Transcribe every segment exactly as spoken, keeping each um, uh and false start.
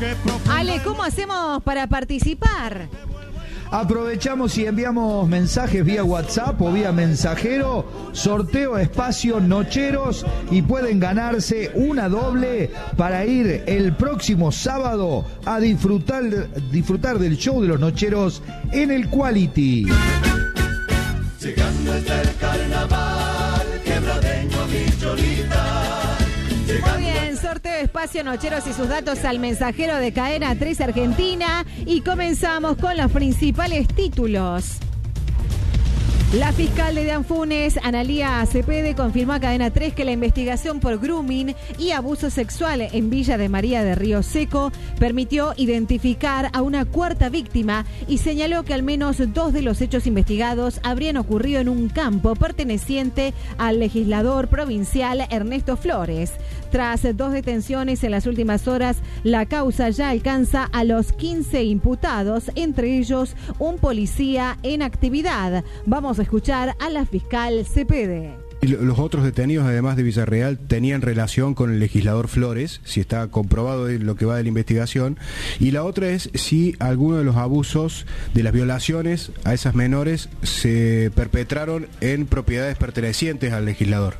Ale, ¿cómo hacemos para participar? Aprovechamos y enviamos mensajes vía WhatsApp o vía mensajero, sorteo espacio Nocheros y pueden ganarse una doble para ir el próximo sábado a disfrutar, disfrutar del show de los Nocheros en el Quality. Llegando está el carnaval, quebradeño a mi Cholita. Muy bien, sorteo espacio Nocheros y sus datos al mensajero de Cadena tres Argentina y comenzamos con los principales títulos. La fiscal de Danfunes, Analía Cepede, confirmó a Cadena tres que la investigación por grooming y abuso sexual en Villa de María de Río Seco permitió identificar a una cuarta víctima y señaló que al menos dos de los hechos investigados habrían ocurrido en un campo perteneciente al legislador provincial Ernesto Flores. Tras dos detenciones en las últimas horas, la causa ya alcanza a los quince imputados, entre ellos un policía en actividad. Vamos a escuchar a la fiscal Cepede. Los otros detenidos, además de Villarreal, tenían relación con el legislador Flores, si está comprobado en lo que va de la investigación. Y la otra es si alguno de los abusos, de las violaciones a esas menores, se perpetraron en propiedades pertenecientes al legislador.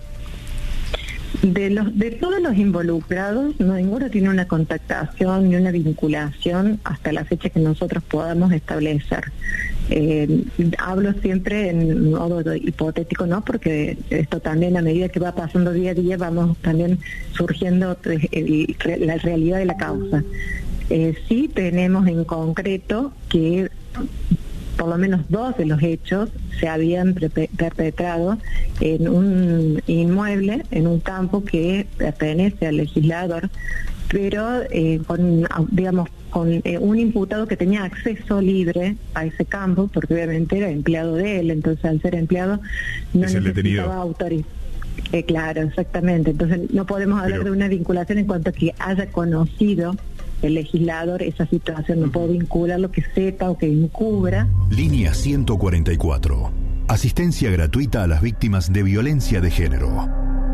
De los de todos los involucrados, no ninguno tiene una contactación ni una vinculación hasta la fecha que nosotros podamos establecer. Eh, hablo siempre en modo hipotético, ¿no? Porque esto también, a medida que va pasando día a día, vamos también surgiendo el, el, la realidad de la causa. Eh, sí tenemos en concreto que por lo menos dos de los hechos se habían perpetrado en un inmueble, en un campo que pertenece al legislador, pero eh, con, digamos, con eh, un imputado que tenía acceso libre a ese campo, porque obviamente era empleado de él, entonces al ser empleado no es necesitaba autorización. Eh, claro, exactamente. Entonces no podemos hablar pero... de una vinculación en cuanto a que haya conocido el legislador esa situación, no puedo vincular lo que sepa o que encubra. Línea ciento cuarenta y cuatro. Asistencia gratuita a las víctimas de violencia de género.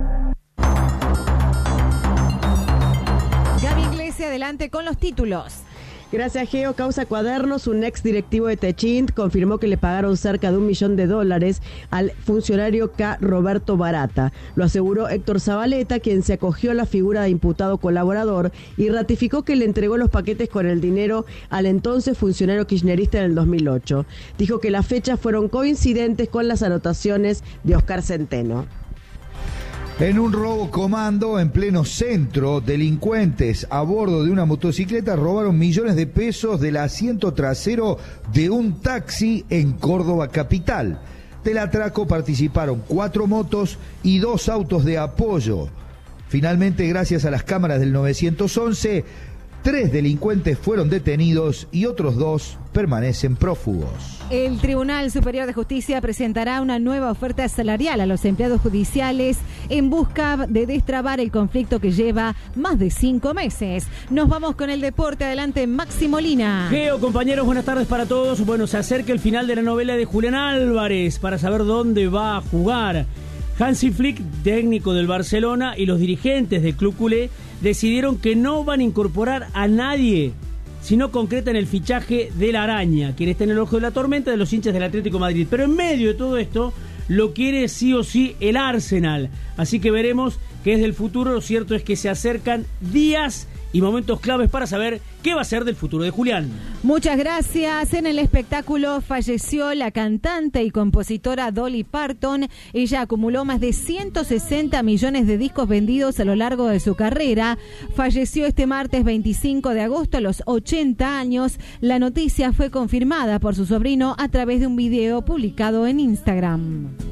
Gaby Iglesias, adelante con los títulos. Gracias, Geo. Causa Cuadernos, un ex directivo de Techint confirmó que le pagaron cerca de un millón de dólares al funcionario K. Roberto Barata. Lo aseguró Héctor Zabaleta, quien se acogió a la figura de imputado colaborador y ratificó que le entregó los paquetes con el dinero al entonces funcionario kirchnerista en el dos mil ocho. Dijo que las fechas fueron coincidentes con las anotaciones de Oscar Centeno. En un robo comando en pleno centro, delincuentes a bordo de una motocicleta robaron millones de pesos del asiento trasero de un taxi en Córdoba capital. Del atraco participaron cuatro motos y dos autos de apoyo. Finalmente, gracias a las cámaras del nueve once, tres delincuentes fueron detenidos y otros dos permanecen prófugos. El Tribunal Superior de Justicia presentará una nueva oferta salarial a los empleados judiciales en busca de destrabar el conflicto que lleva más de cinco meses. Nos vamos con el deporte. Adelante, Maxi Molina. Geo, compañeros, buenas tardes para todos. Bueno, se acerca el final de la novela de Julián Álvarez para saber dónde va a jugar. Hansi Flick, técnico del Barcelona, y los dirigentes del Club Culé decidieron que no van a incorporar a nadie si no concretan el fichaje de la Araña, quien está en el ojo de la tormenta de los hinchas del Atlético de Madrid. Pero en medio de todo esto, lo quiere sí o sí el Arsenal. Así que veremos qué es del futuro. Lo cierto es que se acercan días y momentos claves para saber qué va a ser del futuro de Julián. Muchas gracias. En el espectáculo falleció la cantante y compositora Dolly Parton. Ella acumuló más de ciento sesenta millones de discos vendidos a lo largo de su carrera. Falleció este martes veinticinco de agosto a los ochenta años. La noticia fue confirmada por su sobrino a través de un video publicado en Instagram.